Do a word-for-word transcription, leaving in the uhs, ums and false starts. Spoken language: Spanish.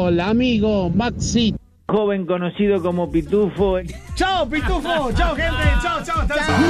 el amigo Maxi, joven conocido como Pitufo. Chao, Pitufo. Chao, gente. Chao, chao. Hasta el sábado.